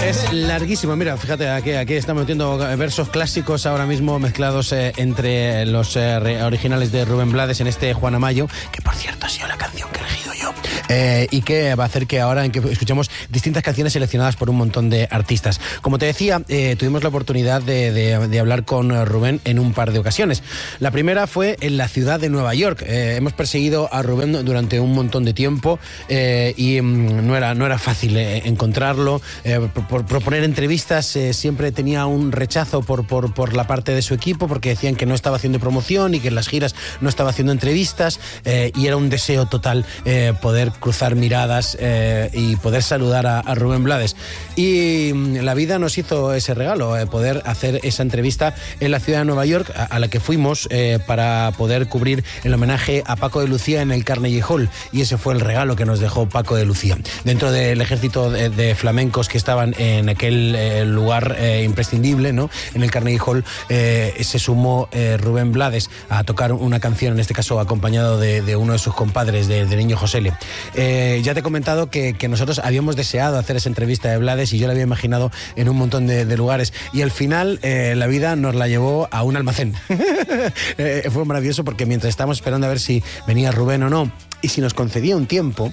Es larguísimo, mira, fíjate, aquí estamos metiendo versos clásicos ahora mismo mezclados entre los originales de Rubén Blades en este Juana Mayo, que por cierto ha sido la canción que he elegido yo, y que va a hacer que ahora escuchemos distintas canciones seleccionadas por un montón de artistas. Como te decía, tuvimos la oportunidad de hablar con Rubén en un par de ocasiones. La primera fue en la ciudad de Nueva York. Hemos perseguido a Rubén durante un montón de tiempo y no era fácil encontrarlo. Por proponer entrevistas siempre tenía un rechazo por la parte de su equipo, porque decían que no estaba haciendo promoción y que en las giras no estaba haciendo entrevistas, y era un deseo total poder cruzar miradas y poder saludar a Rubén Blades. Y la vida nos hizo ese regalo, poder hacer esa entrevista en la ciudad de Nueva York, a la que fuimos para poder cubrir el homenaje a Paco de Lucía en el Carnegie Hall, y ese fue el regalo que nos dejó Paco de Lucía. Dentro del ejército de flamencos que estaban en aquel lugar imprescindible, ¿no?, en el Carnegie Hall, se sumó Rubén Blades a tocar una canción, en este caso acompañado de uno de sus compadres, de Niño Josele. Ya te he comentado que nosotros habíamos deseado hacer esa entrevista de Blades, y yo la había imaginado en un montón de lugares, y al final la vida nos la llevó a un almacén. Fue maravilloso, porque mientras estábamos esperando a ver si venía Rubén o no, y si nos concedía un tiempo,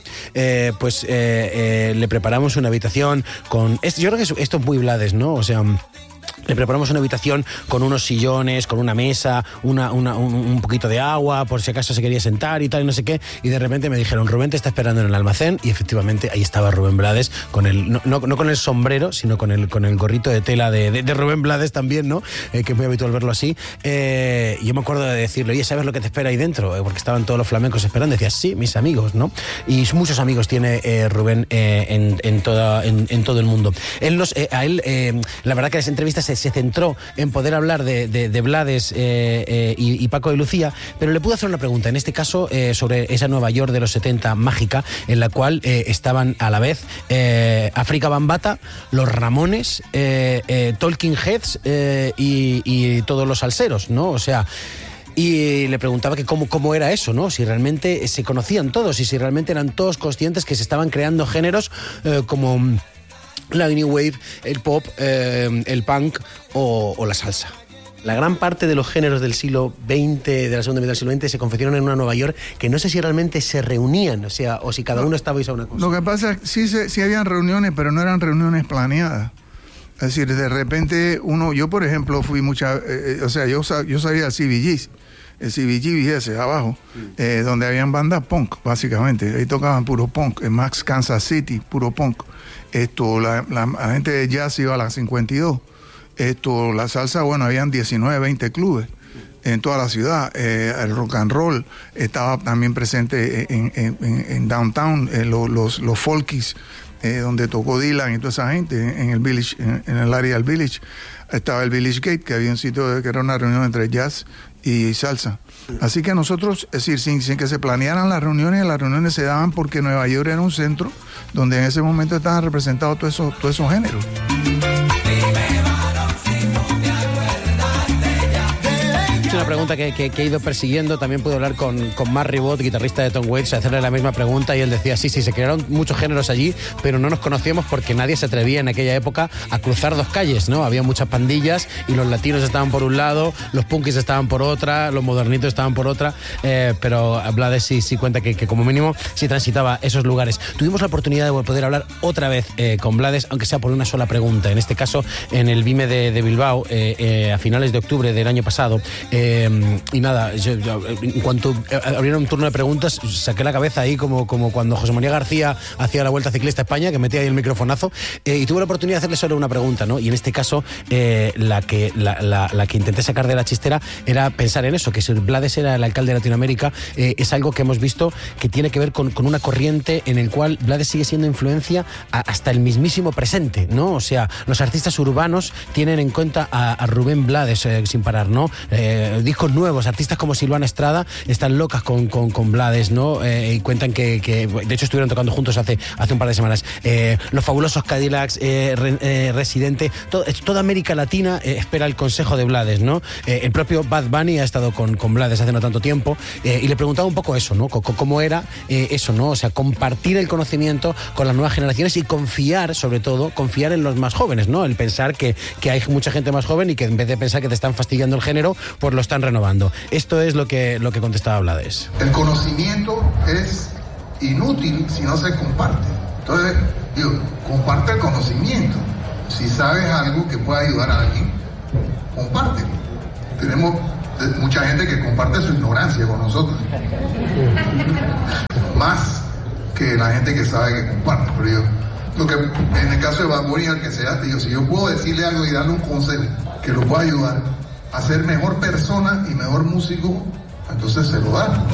le preparamos una habitación con... Yo creo que esto es muy Blades, ¿no? O sea... Le preparamos una habitación con unos sillones, con una mesa, un poquito de agua, por si acaso se quería sentar y tal, y no sé qué. Y de repente me dijeron, Rubén te está esperando en el almacén. Y efectivamente ahí estaba Rubén Blades, con no con el sombrero, sino con el gorrito de tela de Rubén Blades también, ¿no? Que es muy habitual verlo así. Y yo me acuerdo de decirle, oye, ¿sabes lo que te espera ahí dentro? Porque estaban todos los flamencos esperando. Decía, sí, mis amigos, ¿no? Y muchos amigos tiene Rubén en todo el mundo. La verdad que las entrevistas se centró en poder hablar de Blades y Paco de Lucía, pero le pude hacer una pregunta, en este caso sobre esa Nueva York de los 70 mágica, en la cual estaban a la vez África Bambata, los Ramones, Talking Heads y todos los salseros, ¿no? O sea... Y le preguntaba que cómo era eso, ¿no? Si realmente se conocían todos y si realmente eran todos conscientes que se estaban creando géneros como la New Wave, el pop, el punk o la salsa. La gran parte de los géneros del siglo XX, de la segunda mitad del siglo XX, se confeccionaron en una Nueva York que no sé si realmente se reunían, o si cada uno estaba a una cosa. Lo que pasa es que sí habían reuniones, pero no eran reuniones planeadas. Es decir, de repente yo por ejemplo fui yo salía al CBGs, el CBGBS abajo, donde habían bandas punk, básicamente. Ahí tocaban puro punk, en Max Kansas City, puro punk. La gente de jazz iba a las 52. La salsa, bueno, habían 19, 20 clubes en toda la ciudad. El rock and roll estaba también presente en downtown, los folkies, donde tocó Dylan y toda esa gente, en el Village, en el área del Village. Estaba el Village Gate, que había un sitio que era una reunión entre jazz y salsa. Así que nosotros, es decir, sin que se planearan las reuniones se daban porque Nueva York era un centro donde en ese momento estaban representados todos esos géneros. Es una pregunta que he ido persiguiendo. También pude hablar con Mark Ribot, guitarrista de Tom Waits, hacerle la misma pregunta, y él decía, sí, se crearon muchos géneros allí, pero no nos conocíamos porque nadie se atrevía en aquella época a cruzar dos calles, ¿no? Había muchas pandillas y los latinos estaban por un lado, los punkis estaban por otra, los modernitos estaban por otra, pero Blades sí cuenta que como mínimo sí transitaba esos lugares. Tuvimos la oportunidad de poder hablar otra vez con Blades, aunque sea por una sola pregunta, en este caso en el BIME de Bilbao, a finales de octubre del año pasado. Y nada, yo, en cuanto abrieron un turno de preguntas, saqué la cabeza ahí como cuando José María García hacía la Vuelta Ciclista a España, que metía ahí el microfonazo, y tuve la oportunidad de hacerle solo una pregunta, ¿no? Y en este caso la que intenté sacar de la chistera era pensar en eso, que si Blades era el alcalde de Latinoamérica, es algo que hemos visto que tiene que ver con una corriente en el cual Blades sigue siendo influencia hasta el mismísimo presente, ¿no? O sea, los artistas urbanos tienen en cuenta a Rubén Blades sin parar, ¿no? discos nuevos. Artistas como Silvana Estrada están locas con Blades, ¿no? Y cuentan que de hecho estuvieron tocando juntos hace un par de semanas. Los Fabulosos Cadillacs, Residente, toda América Latina espera el consejo de Blades, ¿no? El propio Bad Bunny ha estado con Blades hace no tanto tiempo, y le preguntaba un poco eso, ¿no? Cómo era eso, ¿no? O sea, compartir el conocimiento con las nuevas generaciones y confiar, sobre todo, confiar en los más jóvenes, ¿no? El pensar que hay mucha gente más joven y que en vez de pensar que te están fastidiando el género, pues lo están renovando. Esto es lo que contestaba Blades. El conocimiento es inútil si no se comparte. Entonces, comparte el conocimiento. Si sabes algo que pueda ayudar a alguien, compártelo. Tenemos mucha gente que comparte su ignorancia con nosotros. Más que la gente que sabe que comparte. Pero lo que en el caso de Bad Bunny, al que sea, si yo puedo decirle algo y darle un consejo que lo pueda ayudar a ser mejor persona y mejor músico, entonces se lo da.